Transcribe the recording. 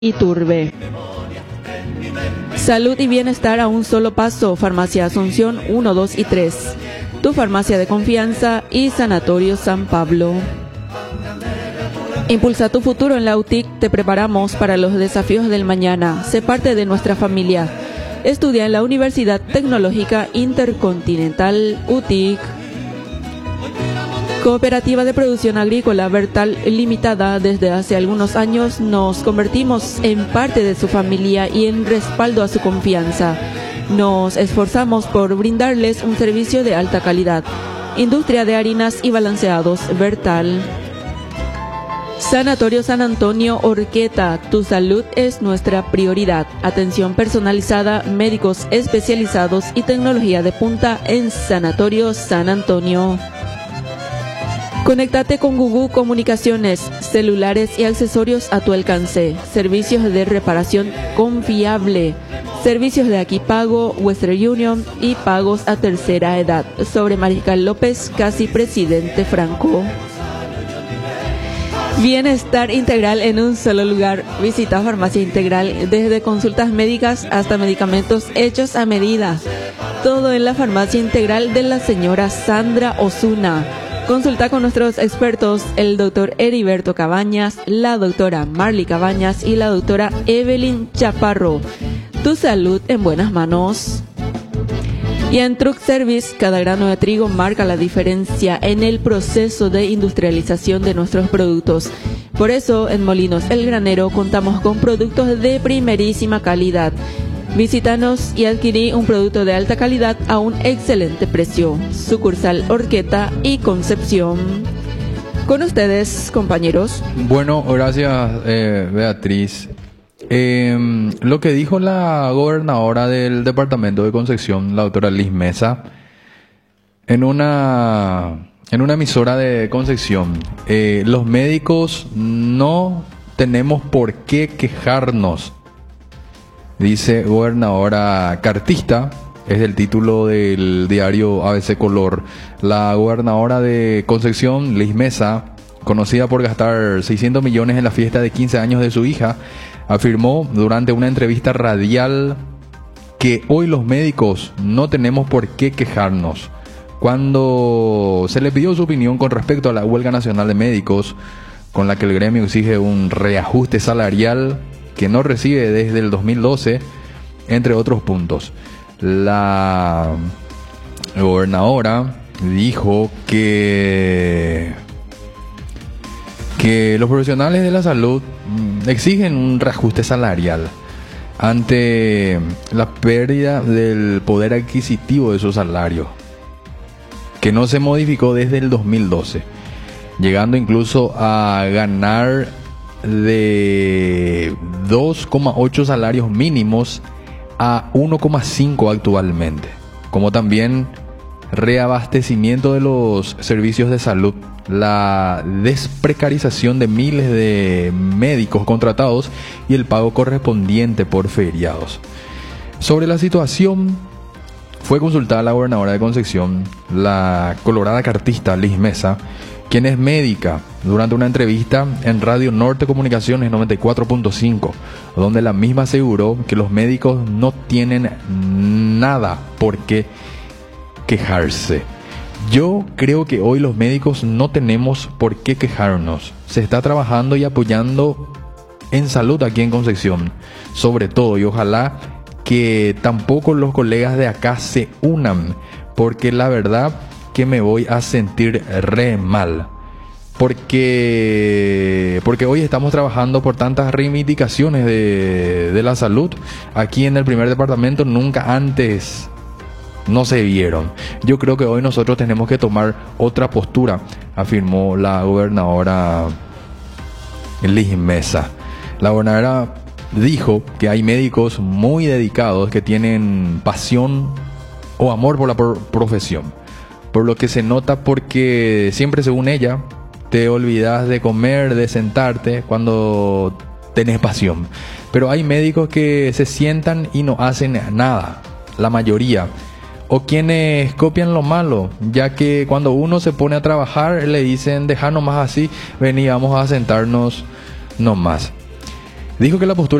Iturbe. Salud y bienestar a un solo paso. Farmacia Asunción 1, 2 y 3. Tu farmacia de confianza y Sanatorio San Pablo. Impulsa tu futuro en la UTIC. Te preparamos para los desafíos del mañana. Sé parte de nuestra familia. Estudia en la Universidad Tecnológica Intercontinental UTIC. Cooperativa de Producción Agrícola Bertal Limitada. Desde hace algunos años nos convertimos en parte de su familia y en respaldo a su confianza. Nos esforzamos por brindarles un servicio de alta calidad. Industria de harinas y balanceados Bertal. Sanatorio San Antonio Orqueta. Tu salud es nuestra prioridad. Atención personalizada, médicos especializados y tecnología de punta en Sanatorio San Antonio. Conéctate con Gugu Comunicaciones, celulares y accesorios a tu alcance. Servicios de reparación confiable. Servicios de Aquipago, Western Union y pagos a tercera edad. Sobre Mariscal López, casi Presidente Franco. Bienestar integral en un solo lugar. Visita Farmacia Integral, desde consultas médicas hasta medicamentos hechos a medida. Todo en la Farmacia Integral de la señora Sandra Osuna. Consulta con nuestros expertos, el doctor Heriberto Cabañas, la doctora Marley Cabañas y la doctora Evelyn Chaparro. Tu salud en buenas manos. Y en Truck Service, cada grano de trigo marca la diferencia en el proceso de industrialización de nuestros productos. Por eso, en Molinos El Granero contamos con productos de primerísima calidad. Visítanos y adquirí un producto de alta calidad a un excelente precio. Sucursal Orqueta y Concepción. Con ustedes, compañeros. Bueno, gracias, Beatriz. Lo que dijo la gobernadora del departamento de Concepción, la doctora Liz Mesa, en una emisora de Concepción, los médicos no tenemos por qué quejarnos. Dice gobernadora cartista, es el título del diario ABC Color. La gobernadora de Concepción, Liz Mesa, conocida por gastar 600 millones en la fiesta de 15 años de su hija, afirmó durante una entrevista radial que hoy los médicos no tenemos por qué quejarnos. Cuando se le pidió su opinión con respecto a la huelga nacional de médicos, con la que el gremio exige un reajuste salarial que no recibe desde el 2012, entre otros puntos. La gobernadora dijo que los profesionales de la salud exigen un reajuste salarial ante la pérdida del poder adquisitivo de su salario, que no se modificó desde el 2012, llegando incluso a ganar de 2,8 salarios mínimos a 1,5 actualmente, como también reabastecimiento de los servicios de salud, la desprecarización de miles de médicos contratados y el pago correspondiente por feriados. Sobre la situación fue consultada la gobernadora de Concepción, la colorada cartista Liz Mesa, quien es médica, durante una entrevista en Radio Norte Comunicaciones 94.5, donde la misma aseguró que los médicos no tienen nada por qué quejarse. Yo creo que hoy los médicos no tenemos por qué quejarnos. Se está trabajando y apoyando en salud aquí en Concepción, sobre todo, y ojalá que tampoco los colegas de acá se unan, porque la verdad que me voy a sentir re mal, porque hoy estamos trabajando por tantas reivindicaciones de la salud aquí en el primer departamento. Nunca antes no se vieron. Yo creo que hoy nosotros tenemos que tomar otra postura, afirmó la gobernadora Liz Mesa. La gobernadora dijo que hay médicos muy dedicados que tienen pasión o amor por la profesión, por lo que se nota, porque siempre, según ella, te olvidas de comer, de sentarte cuando tenés pasión. Pero hay médicos que se sientan y no hacen nada, la mayoría, o quienes copian lo malo, ya que cuando uno se pone a trabajar le dicen: deja nomás así, vení, vamos a sentarnos nomás. Dijo que la postura